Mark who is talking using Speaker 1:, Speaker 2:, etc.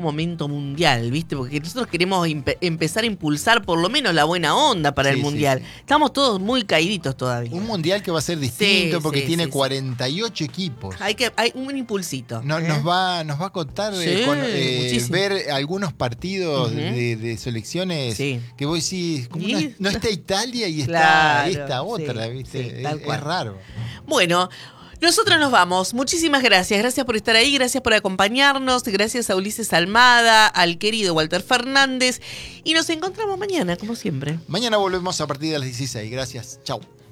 Speaker 1: momento mundial, ¿viste? Porque nosotros queremos empezar a impulsar por lo menos la buena onda para el mundial. Sí. Estamos todos muy caíditos todavía.
Speaker 2: Un mundial que va a ser distinto porque tiene 48 equipos.
Speaker 1: Hay un impulsito.
Speaker 2: Nos va a contar ver algunos partidos de selecciones que vos decís, ¿cómo no está Italia y está esta otra? ¿Viste? Es raro.
Speaker 1: Bueno, nosotros nos vamos. Muchísimas gracias. Gracias por estar ahí, gracias por acompañarnos, gracias a Ulises Almada, al querido Walter Fernández. Y nos encontramos mañana, como siempre.
Speaker 2: Mañana volvemos a partir de las 16. Gracias. Chau.